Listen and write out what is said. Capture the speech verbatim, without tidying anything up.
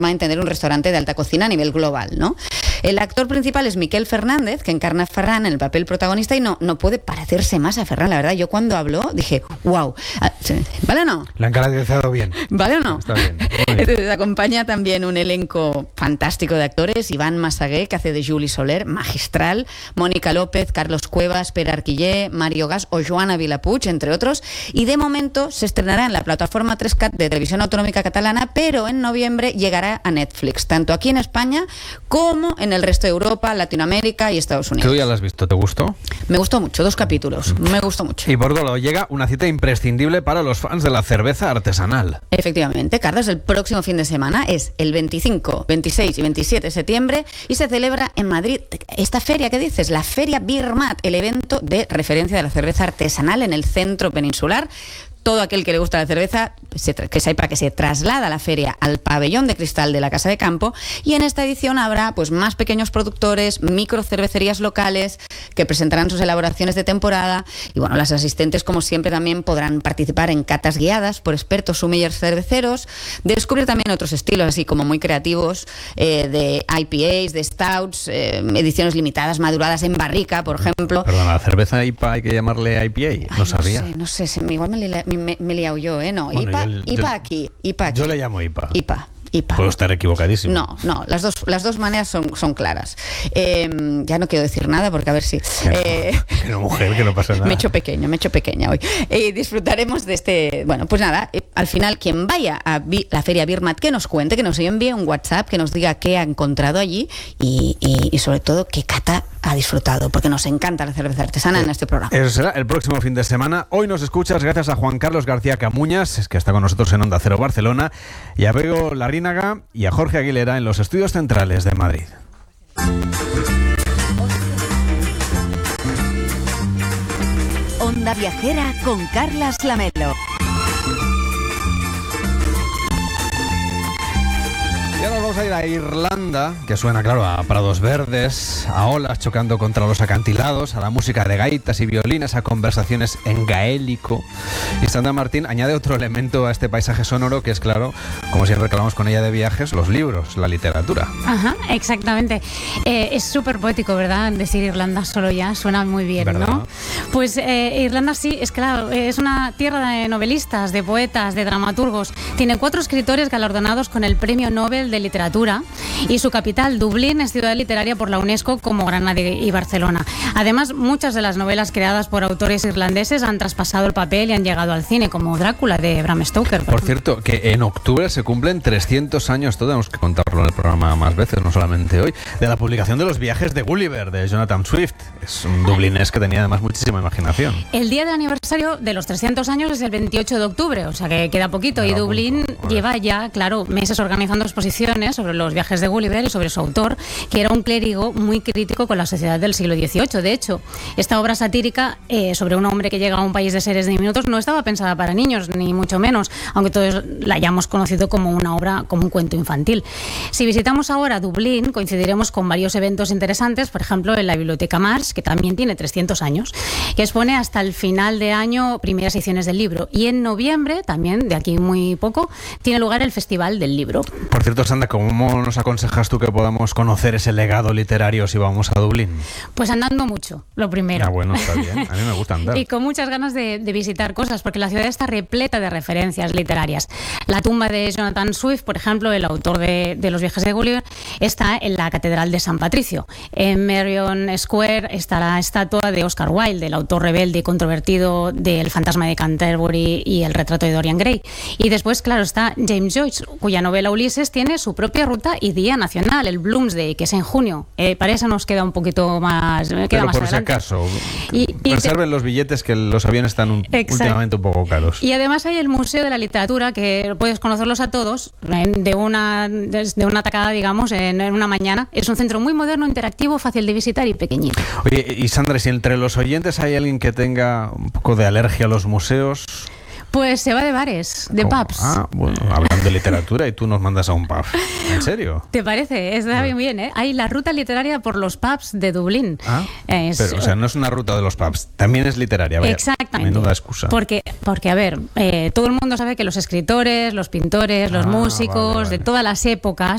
va a entender un restaurante de alta cocina a nivel global, ¿no? El actor principal es Miquel Fernández, que encarna a Ferran en el papel protagonista y no, no puede parecerse más a Ferran, la verdad. Yo cuando habló dije, wow, ¿vale o no? La han caracterizado bien. ¿Vale o no? Está bien. Entonces acompaña también un elenco fantástico de actores: Iván Massaguer, que hace de Juli Soler, magistral, Mónica López, Carlos Cuevas, Pere Arquillé, Mario Gas o Joana Vilapuig, entre otros. Y de momento se estrenará en la plataforma tres cat de Televisión Autonómica Catalana, pero en noviembre llegará a Netflix, tanto aquí en España como en el resto de Europa, Latinoamérica y Estados Unidos. ¿Tú ya la has visto? ¿Te gustó? Me gustó mucho, dos capítulos, me gustó mucho. Y por otro lado, llega una cita imprescindible para los fans de la cerveza artesanal. Efectivamente, Carlos, el próximo fin de semana es el veinticinco, veintiséis y veintisiete de septiembre y se celebra en Madrid esta feria, ¿qué dices? La Feria Beer Mat, el evento de referencia de la cerveza artesanal en el centro peninsular. Todo aquel que le gusta la cerveza, que sepa que se traslada la feria al pabellón de cristal de la Casa de Campo, y en esta edición habrá pues más pequeños productores, micro cervecerías locales que presentarán sus elaboraciones de temporada, y bueno, las asistentes como siempre también podrán participar en catas guiadas por expertos sommeliers cerveceros, descubrir también otros estilos así como muy creativos, eh, de I P As, de stouts, eh, ediciones limitadas maduradas en barrica, por ejemplo. Perdona, ¿la cerveza I P A hay que llamarle I P A? No Ay, sabía. No sé, no sé, igual me le Me, me he liado yo, ¿eh? No, Bueno, I P A, yo, I P A yo, aquí, I P A aquí. Yo le llamo I P A. I P A. I P A. Puedo estar equivocadísimo. No, no, las dos, las dos maneras son, son claras. Eh, ya no quiero decir nada porque a ver si... Que no, eh, que no, mujer, que no pasa nada. Me he hecho pequeña, me he hecho pequeña hoy. Eh, disfrutaremos de este... Bueno, pues nada, eh, al final quien vaya a vi, la Feria Beer Mat, que nos cuente, que nos envíe un WhatsApp, que nos diga qué ha encontrado allí y, y, y sobre todo qué cata ha disfrutado, porque nos encanta la cerveza artesana eh, en este programa. Eso será el próximo fin de semana. Hoy nos escuchas gracias a Juan Carlos García Camuñas, que está con nosotros en Onda Cero Barcelona, y a Bego Larrínaga y a Jorge Aguilera en los estudios centrales de Madrid. Onda Viajera con Carlas Lamelo. Y ahora nos vamos a ir a Irlanda, que suena, claro, a prados verdes, a olas chocando contra los acantilados, a la música de gaitas y violines, a conversaciones en gaélico. Y Sandra Martín añade otro elemento a este paisaje sonoro, que es, claro, como siempre hablamos con ella de viajes, los libros, la literatura. Ajá, exactamente. Eh, es súper poético, ¿verdad? Decir Irlanda solo ya suena muy bien, ¿verdad? ¿No? Pues eh, Irlanda sí, es claro, es una tierra de novelistas, de poetas, de dramaturgos. Tiene cuatro escritores galardonados con el Premio Nobel de Literatura, y su capital, Dublín, es ciudad literaria por la UNESCO como Granada y Barcelona. Además, muchas de las novelas creadas por autores irlandeses han traspasado el papel y han llegado al cine, como Drácula de Bram Stoker. Por, por cierto, que en octubre se cumplen trescientos años, todo tenemos que contarlo en el programa más veces, no solamente hoy, de la publicación de Los viajes de Gulliver, de Jonathan Swift. Es un dublinés que tenía además muchísima imaginación. El día del aniversario de los trescientos años es el veintiocho de octubre, o sea que queda poquito, y Dublín lleva ya, claro, meses organizando exposiciones sobre los viajes de Gulliver y sobre su autor, que era un clérigo muy crítico con la sociedad del siglo dieciocho. De hecho, esta obra satírica eh, sobre un hombre que llega a un país de seres diminutos no estaba pensada para niños, ni mucho menos, aunque todos la hayamos conocido como una obra, como un cuento infantil. Si visitamos ahora Dublín, coincidiremos con varios eventos interesantes, por ejemplo, en la Biblioteca Mars, que también tiene trescientos años, que expone hasta el final de año primeras ediciones del libro. Y en noviembre, también, de aquí muy poco, tiene lugar el Festival del Libro. Por cierto, Sandra, ¿cómo nos aconsejas tú que podamos conocer ese legado literario si vamos a Dublín? Pues andando mucho, lo primero. Ah, bueno, está bien. A mí me gusta andar. Y con muchas ganas de, de visitar cosas, porque la ciudad está repleta de referencias literarias. La tumba de Jonathan Swift, por ejemplo, el autor de, de Los viajes de Gulliver, está en la Catedral de San Patricio. En Merrion Square está la estatua de Oscar Wilde, el autor rebelde y controvertido del Fantasma de Canterbury y el retrato de Dorian Gray. Y después, claro, está James Joyce, cuya novela Ulises tiene su propia ruta y día nacional, el Bloomsday, que es en junio. Eh, para eso nos queda un poquito más. Queda Pero más por adelante. si acaso, y, y reserven te... los billetes, que los aviones están un, últimamente un poco caros. Y además hay el Museo de la Literatura, que puedes conocerlos a todos de una, de una tacada, digamos, en, en una mañana. Es un centro muy moderno, interactivo, fácil de visitar y pequeñito. Oye, y Sandra, si entre los oyentes hay alguien que tenga un poco de alergia a los museos... Pues se va de bares, de ¿Cómo? pubs. Ah, bueno, hablando de literatura y tú nos mandas a un pub. ¿En serio? ¿Te parece? Está bien, bien, ¿eh? Hay la ruta literaria por los pubs de Dublín. Ah, es, pero, o sea, no es una ruta de los pubs, también es literaria. Vaya, exactamente. Menuda excusa. Porque, porque a ver, eh, todo el mundo sabe que los escritores, los pintores, los ah, músicos vale, vale. de todas las épocas